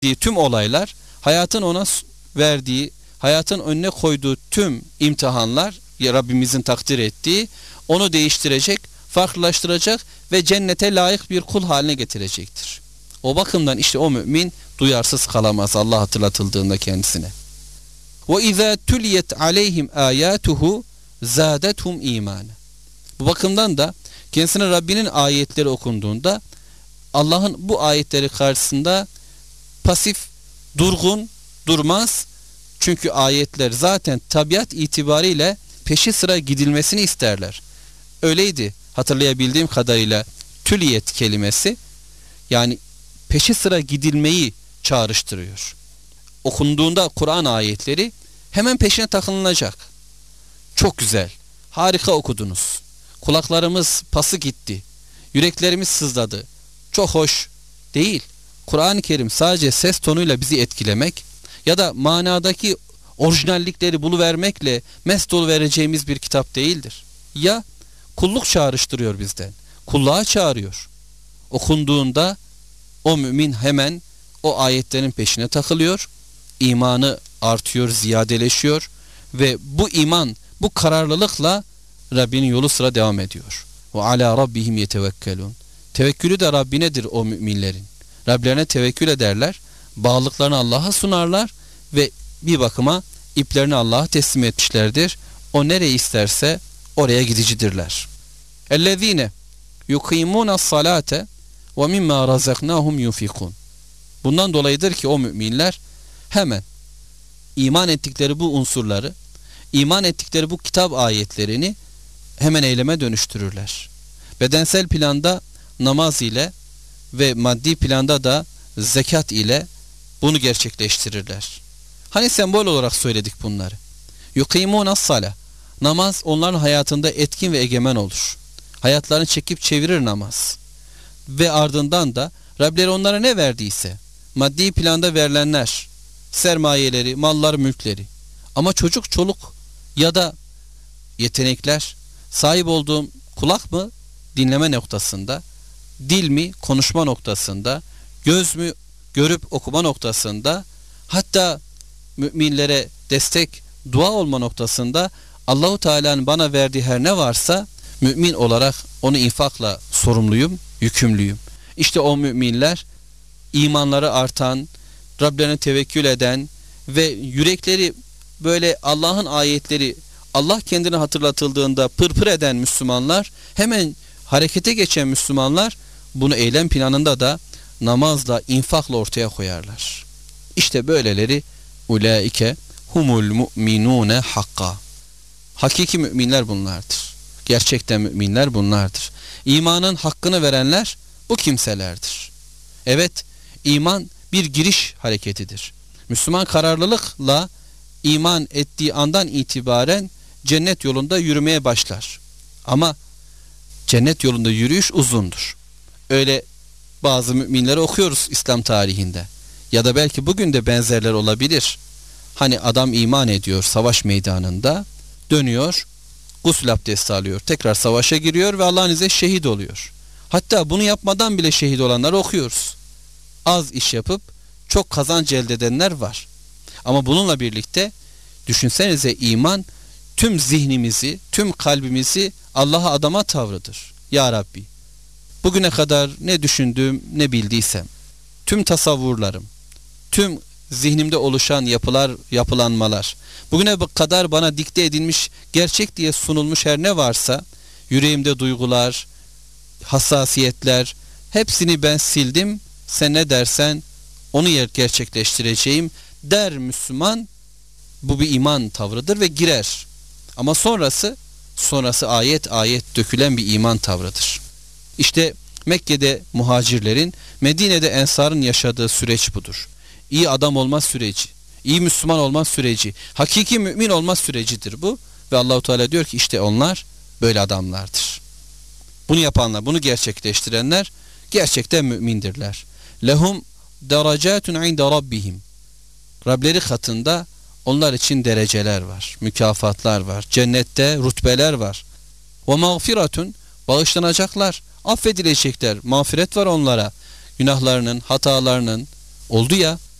tüm olaylar, hayatın ona verdiği, hayatın önüne koyduğu tüm imtihanlar, Rabbimizin takdir ettiği, onu değiştirecek, farklılaştıracak ve cennete layık bir kul haline getirecektir. O bakımdan işte o mümin duyarsız kalamaz Allah hatırlatıldığında kendisine. وَاِذَا تُلِيَتْ عَلَيْهِمْ آيَاتُهُ زَادَتْهُمْ اِيمَانًا. Bu bakımdan da kendisine Rabbinin ayetleri okunduğunda Allah'ın bu ayetleri karşısında pasif, durgun durmaz. Çünkü ayetler zaten tabiat itibariyle peşi sıra gidilmesini isterler. Öyleydi hatırlayabildiğim kadarıyla tüliyet kelimesi, yani peşi sıra gidilmeyi çağrıştırıyor. Okunduğunda Kur'an ayetleri hemen peşine takılınacak. Çok güzel, harika okudunuz. Kulaklarımız pası gitti, yüreklerimiz sızladı. Çok hoş değil. Kur'an-ı Kerim sadece ses tonuyla bizi etkilemek ya da manadaki orijinallikleri buluvermekle mest oluvereceğimiz bir kitap değildir. Ya kulluk çağrıştırıyor bizden, kulluğa çağırıyor. Okunduğunda o mümin hemen o ayetlerin peşine takılıyor, imanı artıyor, ziyadeleşiyor ve bu iman, bu kararlılıkla Rabbinin yolu sıra devam ediyor. Ve ala rabbihim yetevekkelun. Tevekkülü de Rabbinedir o müminlerin. Rablerine tevekkül ederler, bağlılıklarını Allah'a sunarlar ve bir bakıma iplerini Allah'a teslim etmişlerdir. O nereye isterse oraya gidicidirler. Ellezine yukimûne salate ve mimma razaknahum yunfikun. Bundan dolayıdır ki o müminler hemen iman ettikleri bu unsurları, iman ettikleri bu kitap ayetlerini hemen eyleme dönüştürürler. Bedensel planda namaz ile ve maddi planda da zekat ile bunu gerçekleştirirler. Hani sembol olarak söyledik bunları. Yukimûne sala. Namaz onların hayatında etkin ve egemen olur. Hayatlarını çekip çevirir namaz. Ve ardından da Rableri onlara ne verdiyse, maddi planda verilenler, sermayeleri, mallar, mülkleri, ama çocuk, çoluk ya da yetenekler, sahip olduğum kulak mı dinleme noktasında, dil mi konuşma noktasında, göz mü görüp okuma noktasında, hatta müminlere destek, dua olma noktasında Allahu Teala'nın bana verdiği her ne varsa mümin olarak onu infakla sorumluyum, yükümlüyüm. İşte o müminler imanları artan, Rablerine tevekkül eden ve yürekleri böyle Allah'ın ayetleri, Allah kendini hatırlatıldığında pırpır eden Müslümanlar, hemen harekete geçen Müslümanlar bunu eylem planında da namazla, infakla ortaya koyarlar. İşte böyleleri ulaike humul mu'minune hakka. Hakiki müminler bunlardır. Gerçekten müminler bunlardır. İmanın hakkını verenler bu kimselerdir. Evet, iman bir giriş hareketidir. Müslüman kararlılıkla iman ettiği andan itibaren cennet yolunda yürümeye başlar. Ama cennet yolunda yürüyüş uzundur. Öyle bazı müminleri okuyoruz İslam tarihinde. Ya da belki bugün de benzerler olabilir. Hani adam iman ediyor savaş meydanında, dönüyor, gusül abdesti alıyor, tekrar savaşa giriyor ve Allah'ın izniyle şehit oluyor. Hatta bunu yapmadan bile şehit olanları okuyoruz. Az iş yapıp çok kazanç elde edenler var. Ama bununla birlikte düşünsenize, iman tüm zihnimizi, tüm kalbimizi Allah'a adama tavrıdır. Ya Rabbi, bugüne kadar ne düşündüğüm, ne bildiysem, tüm tasavvurlarım, tüm zihnimde oluşan yapılar, yapılanmalar, bugüne kadar bana dikte edilmiş, gerçek diye sunulmuş her ne varsa, yüreğimde duygular, hassasiyetler, hepsini ben sildim, sen ne dersen onu gerçekleştireceğim der Müslüman. Bu bir iman tavrıdır ve girer. Ama sonrası ayet ayet dökülen bir iman tavrıdır. İşte Mekke'de muhacirlerin, Medine'de ensarın yaşadığı süreç budur. İyi adam olma süreci, iyi Müslüman olma süreci, hakiki mümin olma sürecidir bu. Ve Allahu Teala diyor ki işte onlar böyle adamlardır. Bunu yapanlar, bunu gerçekleştirenler gerçekten mümindirler. Lehum derecatun inde rabbihim. Rableri katında onlar için dereceler var, mükafatlar var, cennette rütbeler var. Ve mağfiratun, bağışlanacaklar, affedilecekler, mağfiret var onlara. Günahlarının, hatalarının oldu ya,